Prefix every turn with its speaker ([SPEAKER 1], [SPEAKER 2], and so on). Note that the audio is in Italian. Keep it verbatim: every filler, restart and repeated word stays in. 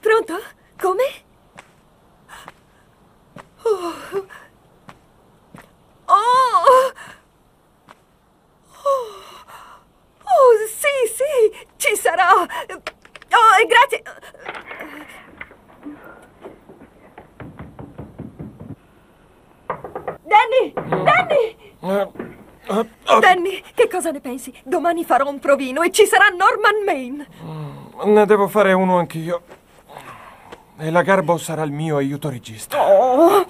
[SPEAKER 1] Pronto? Come? Oh. Oh. Oh. Oh, sì, sì, ci sarò. Oh, grazie. Danny! Danny!
[SPEAKER 2] Uh, uh, uh.
[SPEAKER 1] Danny, che cosa ne pensi? Domani farò un provino e ci sarà Norman Maine.
[SPEAKER 2] Mm, ne devo fare uno anch'io. E la Garbo sarà il mio aiuto regista.
[SPEAKER 1] Oh,